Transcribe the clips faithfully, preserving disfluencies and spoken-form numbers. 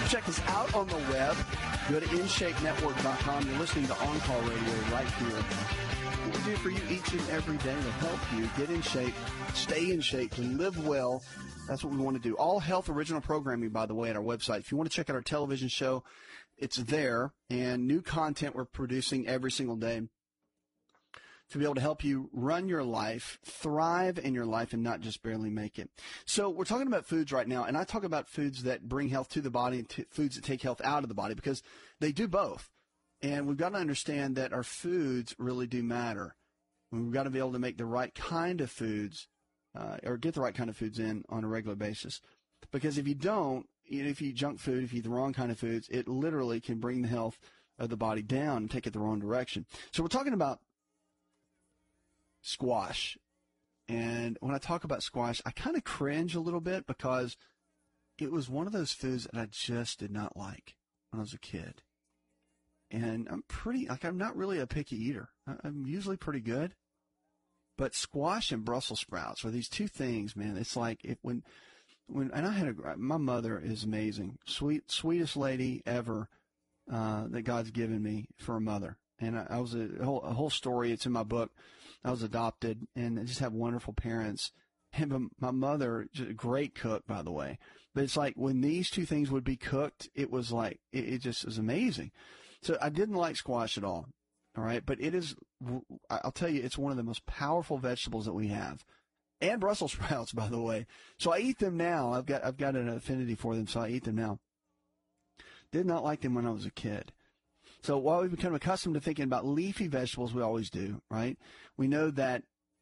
Check us out on the web. Go to in shape network dot com. You're listening to On Call Radio right here. What we do for you each and every day to help you get in shape, stay in shape, to live well. That's what we want to do. All health original programming, by the way, at our website. If you want to check out our television show, it's there. And new content we're producing every single day to be able to help you run your life, thrive in your life, and not just barely make it. So we're talking about foods right now, and I talk about foods that bring health to the body and t- foods that take health out of the body, because they do both. And we've got to understand that our foods really do matter. We've got to be able to make the right kind of foods uh, or get the right kind of foods in on a regular basis. Because if you don't, if you eat junk food, if you eat the wrong kind of foods, it literally can bring the health of the body down and take it the wrong direction. So we're talking about squash. And when I talk about squash, I kind of cringe a little bit because it was one of those foods that I just did not like when I was a kid. And I'm pretty, like, I'm not really a picky eater. I'm usually pretty good. But squash and Brussels sprouts are these two things, man. It's like if when, when, and I had a, my mother is amazing. Sweet, sweetest lady ever, uh, that God's given me for a mother. And I, I was a, a whole, a whole story. It's in my book. I was adopted and I just have wonderful parents. And my mother, just a great cook, by the way. But it's like when these two things would be cooked, it was like, it, it just was amazing. So I didn't like squash at all. All right. But it is, I'll tell you, it's one of the most powerful vegetables that we have. And Brussels sprouts, by the way. So I eat them now. I've got, I've got an affinity for them. So I eat them now. Did not like them when I was a kid. So while we've become accustomed to thinking about leafy vegetables, we always do, right? We know that,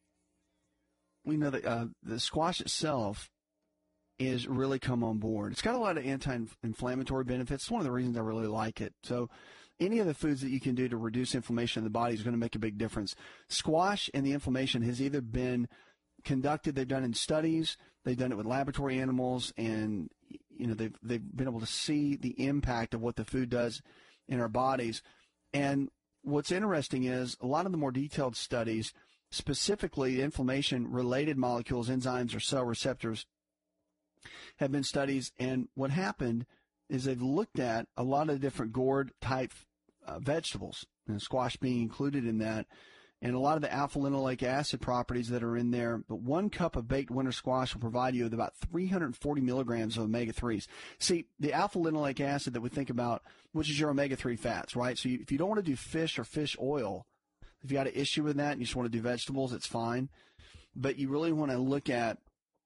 we know that uh, the squash itself is really come on board. It's got a lot of anti-inflammatory benefits. It's one of the reasons I really like it. So any of the foods that you can do to reduce inflammation in the body is going to make a big difference. Squash and the inflammation has either been conducted, they've done in studies, they've done it with laboratory animals, and you know they've they've been able to see the impact of what the food does in our bodies. And what's interesting is a lot of the more detailed studies, specifically inflammation-related molecules, enzymes, or cell receptors, have been studies. And what happened is they've looked at a lot of different gourd-type uh, vegetables, and squash being included in that, and a lot of the alpha-linoleic acid properties that are in there. But one cup of baked winter squash will provide you with about three hundred forty milligrams of omega threes. See, the alpha-linoleic acid that we think about, which is your omega three fats, right? So you, if you don't want to do fish or fish oil, if you got an issue with that and you just want to do vegetables, it's fine. But you really want to look at,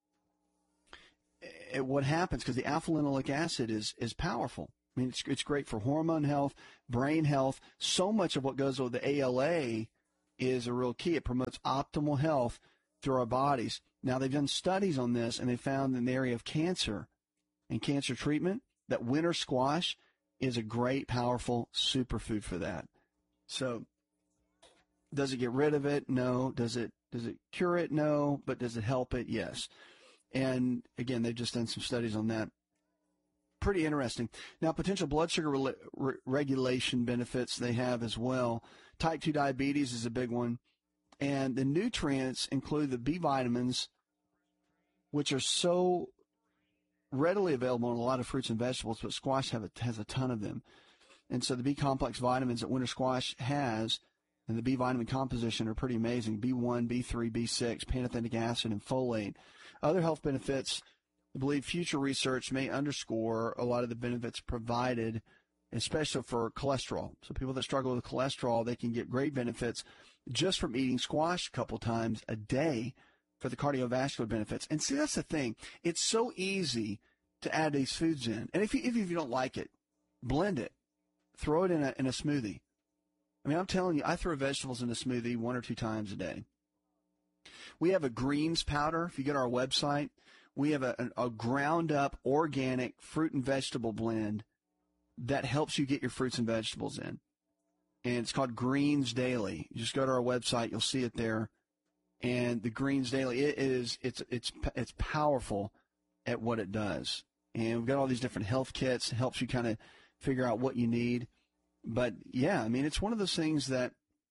at what happens, because the alpha-linoleic acid is, is powerful. I mean, it's, it's great for hormone health, brain health. So much of what goes with the A L A is a real key. It promotes optimal health through our bodies. Now, they've done studies on this, and they found in the area of cancer and cancer treatment that winter squash is a great, powerful superfood for that. So does it get rid of it? No. Does it does it cure it? No. But does it help it? Yes. And, again, they've just done some studies on that. Pretty interesting. Now, potential blood sugar re- re- regulation benefits they have as well. Type two diabetes is a big one. And the nutrients include the B vitamins, which are so readily available in a lot of fruits and vegetables, but squash have a, has a ton of them. And so the B complex vitamins that winter squash has and the B vitamin composition are pretty amazing. B one, B three, B six, pantothenic acid, and folate. Other health benefits, I believe future research may underscore a lot of the benefits provided, especially for cholesterol. So people that struggle with cholesterol, they can get great benefits just from eating squash a couple times a day for the cardiovascular benefits. And see, that's the thing. It's so easy to add these foods in. And if you, if you don't like it, blend it. Throw it in a, in a smoothie. I mean, I'm telling you, I throw vegetables in a smoothie one or two times a day. We have a greens powder. If you go to our website, we have a, a ground-up organic fruit and vegetable blend that helps you get your fruits and vegetables in. And it's called Greens Daily. You just go to our website, you'll see it there. And the Greens Daily, it is it's it's it's powerful at what it does. And we've got all these different health kits. It helps you kind of figure out what you need. But, yeah, I mean, it's one of those things that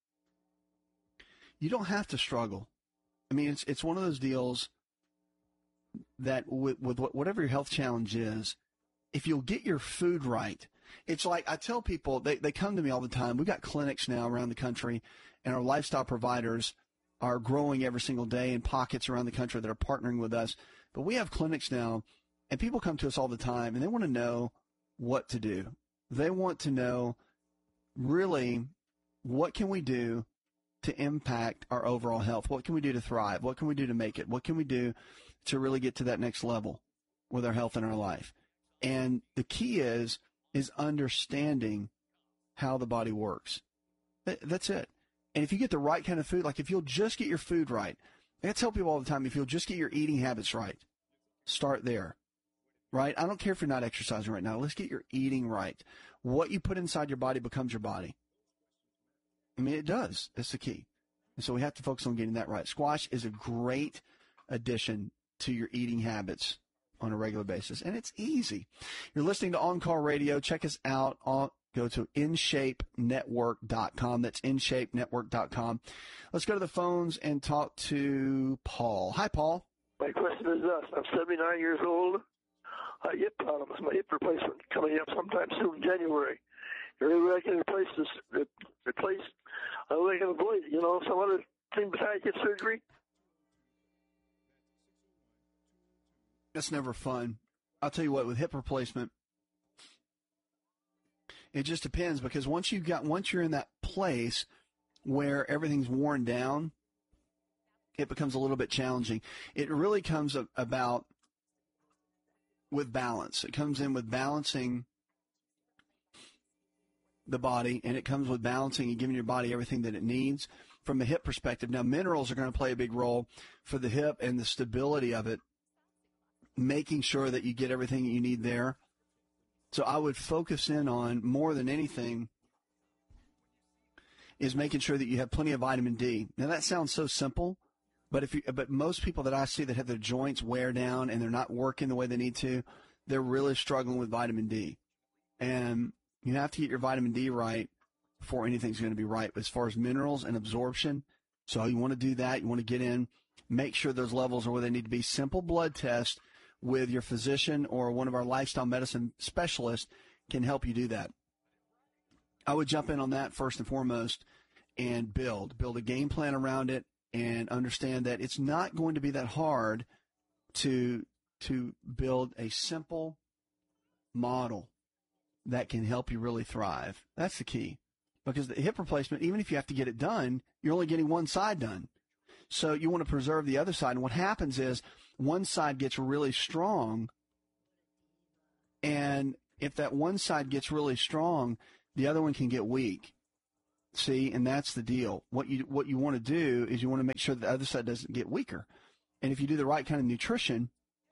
you don't have to struggle. I mean, it's it's one of those deals that with, with whatever your health challenge is, if you'll get your food right, it's like I tell people, they, they come to me all the time. We've got clinics now around the country, and our lifestyle providers are growing every single day in pockets around the country that are partnering with us. But we have clinics now, and people come to us all the time, and they want to know what to do. They want to know really what can we do to impact our overall health? What can we do to thrive? What can we do to make it? What can we do to really get to that next level with our health and our life? And the key is, is understanding how the body works. That's it. And if you get the right kind of food, like if you'll just get your food right, I tell people all the time, if you'll just get your eating habits right, start there, right? I don't care if you're not exercising right now. Let's get your eating right. What you put inside your body becomes your body. I mean, it does. That's the key. And so we have to focus on getting that right. Squash is a great addition to your eating habits on a regular basis, and it's easy. You're listening to On Call Radio. Check us out. On, go to in shape network dot com. That's in shape network dot com. Let's go to the phones and talk to Paul. Hi, Paul. My question is this. I'm seventy-nine years old. I have hip problems. My hip replacement coming up sometime soon in January. Every way I can replace this, replace, I way I can avoid, you know, some other thing besides hip surgery. That's never fun. I'll tell you what, with hip replacement, it just depends, because once you've got, once you're in that place where everything's worn down, it becomes a little bit challenging. It really comes about with balance. It comes in with balancing the body, and it comes with balancing and giving your body everything that it needs from a hip perspective. Now, minerals are going to play a big role for the hip and the stability of it, making sure that you get everything you need there. So I would focus in on, more than anything, is making sure that you have plenty of vitamin D. Now, that sounds so simple, but if you, but most people that I see that have their joints wear down and they're not working the way they need to, they're really struggling with vitamin D. And you have to get your vitamin D right before anything's going to be right as far as minerals and absorption. So you want to do that. You want to get in, make sure those levels are where they need to be. Simple blood test with your physician or one of our lifestyle medicine specialists can help you do that. I would jump in on that first and foremost and build, build a game plan around it, and understand that it's not going to be that hard to, to build a simple model that can help you really thrive. That's the key. Because the hip replacement, even if you have to get it done, you're only getting one side done. So you want to preserve the other side. And what happens is one side gets really strong. And if that one side gets really strong, the other one can get weak. See, and that's the deal. What you what you want to do is you want to make sure that the other side doesn't get weaker. And if you do the right kind of nutrition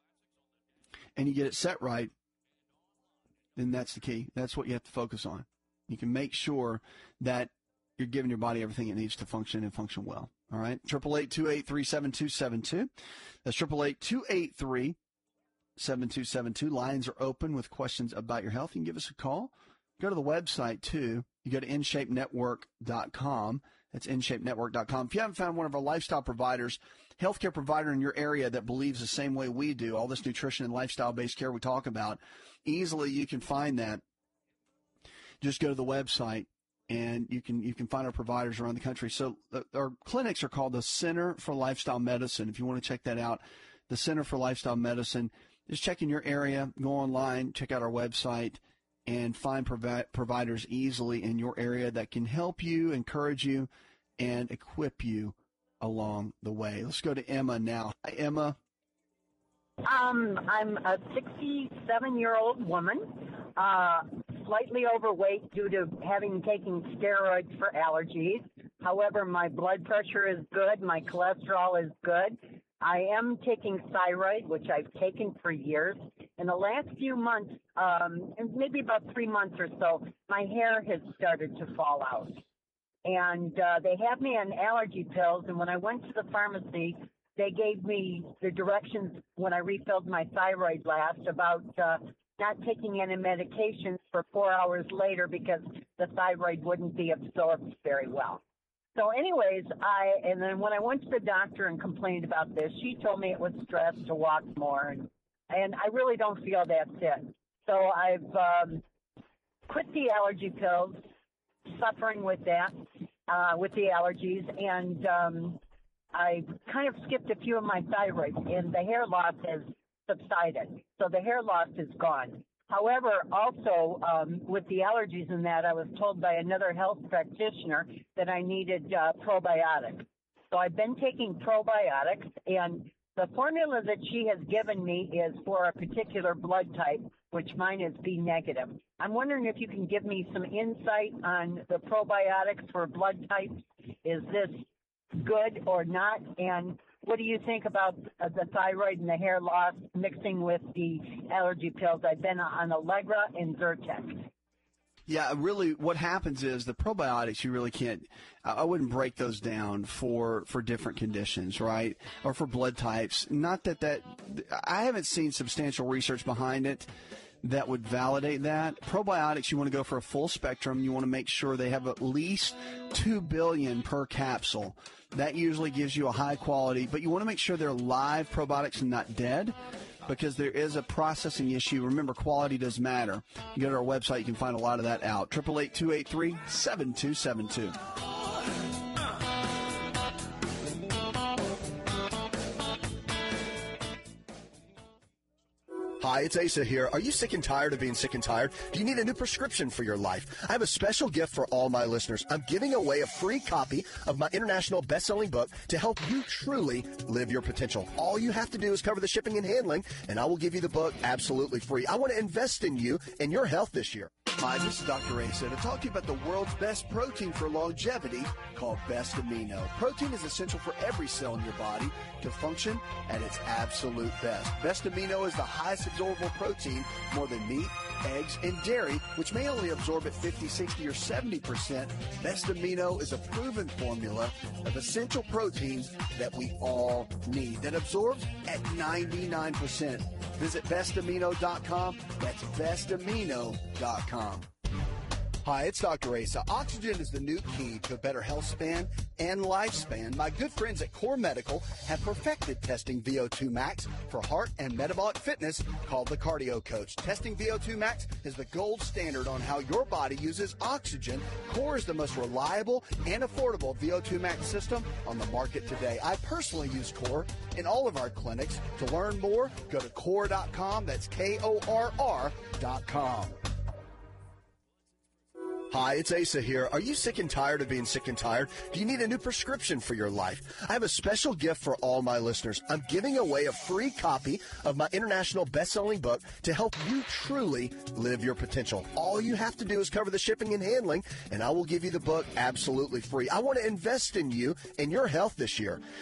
and you get it set right, then that's the key. That's what you have to focus on. You can make sure that you're giving your body everything it needs to function and function well. All right? eight eight eight, two eight three, seven two seven two. That's eight eight eight, two eight three, seven two seven two. Lines are open with questions about your health. You can give us a call. Go to the website, too. You go to in shape network dot com. That's in shape network dot com. If you haven't found one of our lifestyle providers, healthcare provider in your area that believes the same way we do, all this nutrition and lifestyle-based care we talk about, easily you can find that. Just go to the website, and you can you can find our providers around the country. So uh, our clinics are called the Center for Lifestyle Medicine. If you want to check that out, the Center for Lifestyle Medicine. Just check in your area, go online, check out our website, and find provi- providers easily in your area that can help you, encourage you, and equip you along the way. Let's go to Emma now. Hi, Emma. Um, I'm a sixty-seven-year-old woman, uh, slightly overweight due to having taken steroids for allergies. However, my blood pressure is good. My cholesterol is good. I am taking thyroid, which I've taken for years. In the last few months, um, and maybe about three months or so, my hair has started to fall out. And uh, they have me on allergy pills, and when I went to the pharmacy, they gave me the directions when I refilled my thyroid last about uh, not taking any medications for four hours later because the thyroid wouldn't be absorbed very well. So anyways, I and then when I went to the doctor and complained about this, she told me it was stress to walk more, and, and I really don't feel that's it. So I've um, quit the allergy pills, suffering with that, uh, with the allergies, and um, I kind of skipped a few of my thyroid, and the hair loss has subsided. So the hair loss is gone. However, also um, with the allergies and that, I was told by another health practitioner that I needed uh, probiotics. So I've been taking probiotics, and the formula that she has given me is for a particular blood type, which mine is B negative. I'm wondering if you can give me some insight on the probiotics for blood types. Is this good or not? And what do you think about uh, the thyroid and the hair loss mixing with the allergy pills? I've been on Allegra and Zyrtec. Yeah, really what happens is the probiotics, you really can't, I wouldn't break those down for, for different conditions, right? Or for blood types. Not that that, I haven't seen substantial research behind it that would validate that. Probiotics, you want to go for a full spectrum. You want to make sure they have at least two billion per capsule. That usually gives you a high quality, but you want to make sure they're live probiotics and not dead, because there is a processing issue. Remember, quality does matter. You go to our website, you can find a lot of that out. eight eight eight, two eight three, seven two seven two. Hi, it's Asa here. Are you sick and tired of being sick and tired? Do you need a new prescription for your life? I have a special gift for all my listeners. I'm giving away a free copy of my international best-selling book to help you truly live your potential. All you have to do is cover the shipping and handling, and I will give you the book absolutely free. I want to invest in you and your health this year. Hi, this is Doctor Asa to talk to you about the world's best protein for longevity called Best Amino. Protein is essential for every cell in your body to function at its absolute best. Best Amino is the highest absorbable protein, more than meat, eggs, and dairy, which may only absorb at fifty, sixty, or seventy percent. Best Amino is a proven formula of essential proteins that we all need that absorbs at ninety-nine percent. Visit best amino dot com. That's best amino dot com. Hi, it's Doctor Asa. Oxygen is the new key to a better health span and lifespan. My good friends at Core Medical have perfected testing V O two max for heart and metabolic fitness, called the Cardio Coach. Testing V O two max is the gold standard on how your body uses oxygen. Core is the most reliable and affordable V O two max system on the market today. I personally use Core in all of our clinics. To learn more, go to core dot com. That's K O R R dot com. Hi, it's Asa here. Are you sick and tired of being sick and tired? Do you need a new prescription for your life? I have a special gift for all my listeners. I'm giving away a free copy of my international best-selling book to help you truly live your potential. All you have to do is cover the shipping and handling, and I will give you the book absolutely free. I want to invest in you and your health this year.